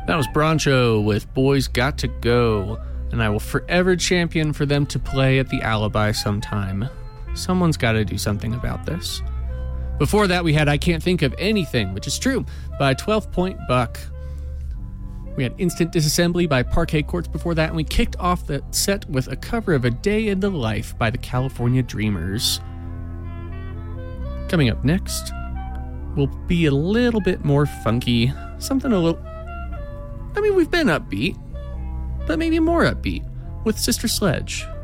That was Broncho with Boys Got to Go, and I will forever champion for them to play at the Alibi sometime. Someone's got to do something about this. Before that, we had I Can't Think of Anything, which is true, by 12 Point Buck. We had Instant Disassembly by Parquet Courts before that, and we kicked off the set with a cover of A Day in the Life by the California Dreamers. Coming up next will be a little bit more funky, something a little... I mean, we've been upbeat, but maybe more upbeat, with Sister Sledge.